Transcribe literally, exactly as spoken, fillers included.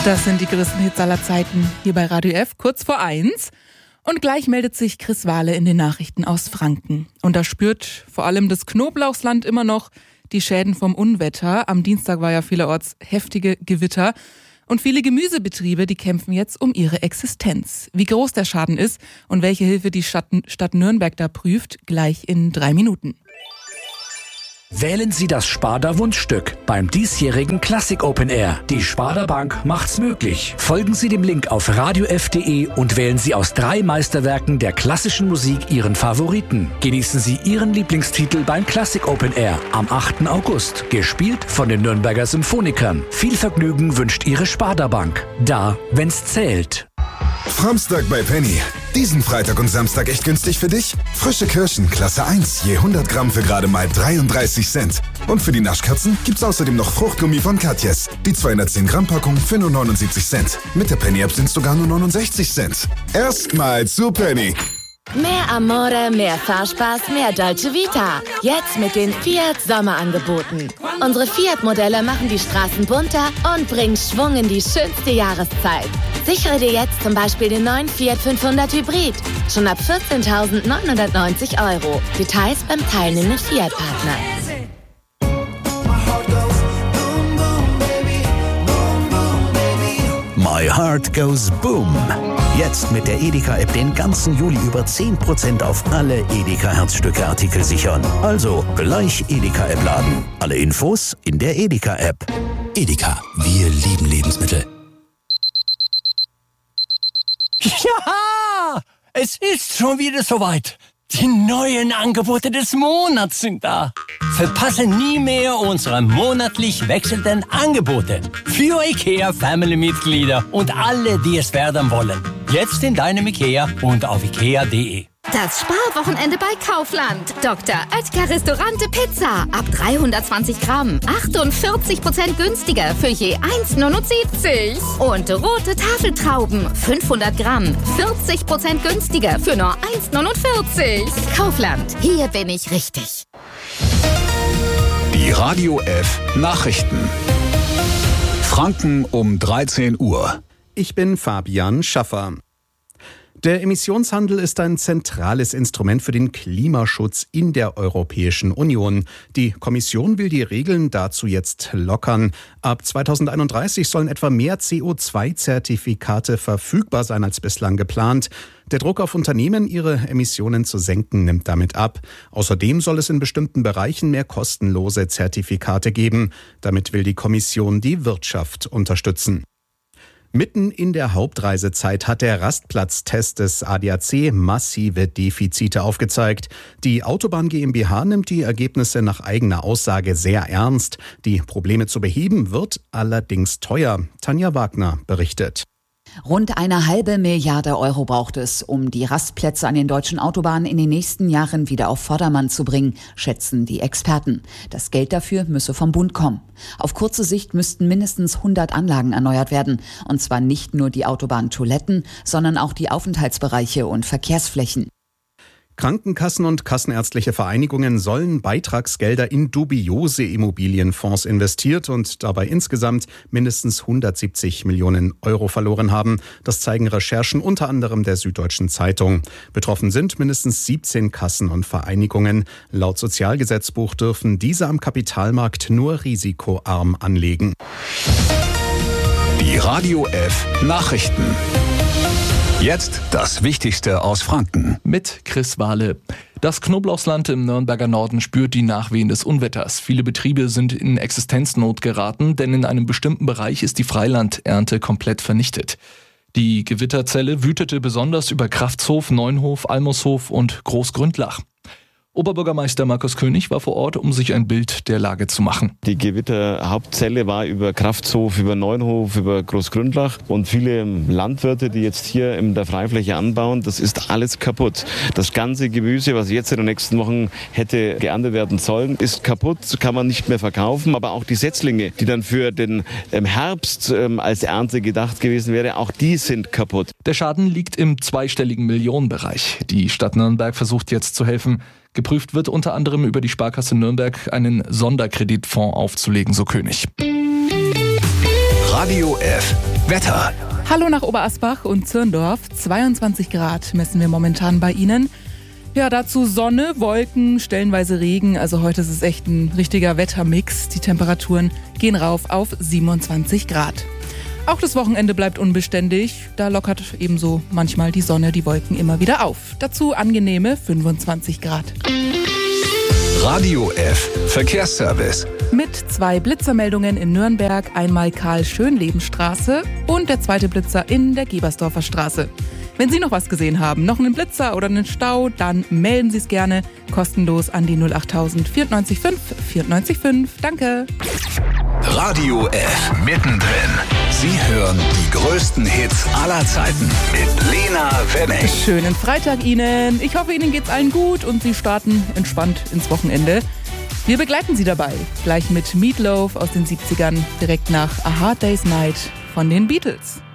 Das sind die größten Hits aller Zeiten hier bei Radio F, kurz vor eins. Und gleich meldet sich Chris Wahle in den Nachrichten aus Franken. Und da spürt vor allem das Knoblauchsland immer noch die Schäden vom Unwetter. Am Dienstag war ja vielerorts heftige Gewitter. Und viele Gemüsebetriebe, die kämpfen jetzt um ihre Existenz. Wie groß der Schaden ist und welche Hilfe die Stadt, Stadt Nürnberg da prüft, gleich in drei Minuten. Wählen Sie das Sparda Wunschstück beim diesjährigen Classic Open Air. Die Sparda Bank macht's möglich. Folgen Sie dem Link auf radio f punkt de und wählen Sie aus drei Meisterwerken der klassischen Musik Ihren Favoriten. Genießen Sie Ihren Lieblingstitel beim Classic Open Air am achten August. Gespielt von den Nürnberger Symphonikern. Viel Vergnügen wünscht Ihre Sparda Bank. Da, wenn's zählt. Framstag bei Penny. Diesen Freitag und Samstag echt günstig für dich? Frische Kirschen, Klasse eins, je hundert Gramm für gerade mal dreiunddreißig Cent. Und für die Naschkatzen gibt's außerdem noch Fruchtgummi von Katjes. Die zweihundertzehn Gramm Packung für nur neunundsiebzig Cent. Mit der Penny-App sind's sogar nur neunundsechzig Cent. Erstmal zu Penny. Mehr Amore, mehr Fahrspaß, mehr Dolce Vita. Jetzt mit den Fiat Sommerangeboten. Unsere Fiat-Modelle machen die Straßen bunter und bringen Schwung in die schönste Jahreszeit. Sichere dir jetzt zum Beispiel den neuen Fiat fünfhundert Hybrid. Schon ab vierzehntausendneunhundertneunzig Euro. Details beim teilnehmenden Fiat-Partner. My Heart Goes Boom. Jetzt mit der Edeka-App den ganzen Juli über zehn Prozent auf alle Edeka-Herzstücke-Artikel sichern. Also gleich Edeka-App laden. Alle Infos in der Edeka-App. Edeka, wir lieben Lebensmittel. Ja, es ist schon wieder soweit. Die neuen Angebote des Monats sind da. Verpasse nie mehr unsere monatlich wechselnden Angebote für IKEA Family-Mitglieder und alle, die es werden wollen. Jetzt in deinem IKEA und auf ikea punkt de. Das Sparwochenende bei Kaufland. Doktor Oetker Restaurante Pizza. Ab dreihundertzwanzig Gramm. achtundvierzig Prozent günstiger für je eins neunundsiebzig. Und rote Tafeltrauben. fünfhundert Gramm. vierzig Prozent günstiger für nur eins neunundvierzig. Kaufland. Hier bin ich richtig. Die Radio F Nachrichten. Franken um dreizehn Uhr. Ich bin Fabian Schaffer. Der Emissionshandel ist ein zentrales Instrument für den Klimaschutz in der Europäischen Union. Die Kommission will die Regeln dazu jetzt lockern. Ab zweitausendeinunddreißig sollen etwa mehr C O zwei Zertifikate verfügbar sein als bislang geplant. Der Druck auf Unternehmen, ihre Emissionen zu senken, nimmt damit ab. Außerdem soll es in bestimmten Bereichen mehr kostenlose Zertifikate geben. Damit will die Kommission die Wirtschaft unterstützen. Mitten in der Hauptreisezeit hat der Rastplatztest des A D A C massive Defizite aufgezeigt. Die Autobahn GmbH nimmt die Ergebnisse nach eigener Aussage sehr ernst. Die Probleme zu beheben wird allerdings teuer. Tanja Wagner berichtet. Rund eine halbe Milliarde Euro braucht es, um die Rastplätze an den deutschen Autobahnen in den nächsten Jahren wieder auf Vordermann zu bringen, schätzen die Experten. Das Geld dafür müsse vom Bund kommen. Auf kurze Sicht müssten mindestens hundert Anlagen erneuert werden. Und zwar nicht nur die Autobahntoiletten, sondern auch die Aufenthaltsbereiche und Verkehrsflächen. Krankenkassen und kassenärztliche Vereinigungen sollen Beitragsgelder in dubiose Immobilienfonds investiert und dabei insgesamt mindestens hundertsiebzig Millionen Euro verloren haben. Das zeigen Recherchen unter anderem der Süddeutschen Zeitung. Betroffen sind mindestens siebzehn Kassen und Vereinigungen. Laut Sozialgesetzbuch dürfen diese am Kapitalmarkt nur risikoarm anlegen. Die Radio F Nachrichten. Jetzt das Wichtigste aus Franken. Mit Chris Wahle. Das Knoblauchsland im Nürnberger Norden spürt die Nachwehen des Unwetters. Viele Betriebe sind in Existenznot geraten, denn in einem bestimmten Bereich ist die Freilandernte komplett vernichtet. Die Gewitterzelle wütete besonders über Kraftshof, Neunhof, Almoshof und Großgründlach. Oberbürgermeister Markus König war vor Ort, um sich ein Bild der Lage zu machen. Die Gewitterhauptzelle war über Kraftshof, über Neunhof, über Großgründlach und viele Landwirte, die jetzt hier in der Freifläche anbauen, das ist alles kaputt. Das ganze Gemüse, was jetzt in den nächsten Wochen hätte geerntet werden sollen, ist kaputt, kann man nicht mehr verkaufen. Aber auch die Setzlinge, die dann für den Herbst als Ernte gedacht gewesen wäre, auch die sind kaputt. Der Schaden liegt im zweistelligen Millionenbereich. Die Stadt Nürnberg versucht jetzt zu helfen. Geprüft wird unter anderem über die Sparkasse Nürnberg einen Sonderkreditfonds aufzulegen, so König. Radio F Wetter. Hallo nach Oberasbach und Zirndorf. zweiundzwanzig Grad messen wir momentan bei Ihnen. Ja, dazu Sonne, Wolken, stellenweise Regen. Also heute ist es echt ein richtiger Wettermix. Die Temperaturen gehen rauf auf siebenundzwanzig Grad. Auch das Wochenende bleibt unbeständig. Da lockert ebenso manchmal die Sonne die Wolken immer wieder auf. Dazu angenehme fünfundzwanzig Grad. Radio F Verkehrsservice. Mit zwei Blitzermeldungen in Nürnberg, einmal Karl-Schönleben-Straße und der zweite Blitzer in der Gebersdorfer Straße. Wenn Sie noch was gesehen haben, noch einen Blitzer oder einen Stau, dann melden Sie es gerne kostenlos an die null achttausend vierundneunzig fünf vierundneunzig fünf. Danke. Radio F mittendrin. Sie hören die größten Hits aller Zeiten mit Lena Wenning. Schönen Freitag Ihnen. Ich hoffe, Ihnen geht's allen gut und Sie starten entspannt ins Wochenende. Wir begleiten Sie dabei. Gleich mit Meatloaf aus den siebzigern, direkt nach A Hard Day's Night von den Beatles.